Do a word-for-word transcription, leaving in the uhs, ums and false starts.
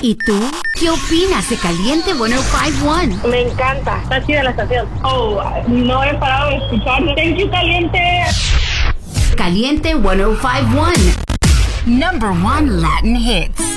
¿Y tú? ¿Qué opinas de Caliente ciento cincuenta y uno? Me encanta. Está chida la estación. Oh, no he parado de escuchar. Thank you, Caliente. Caliente ciento cincuenta y uno. Number one Latin hits.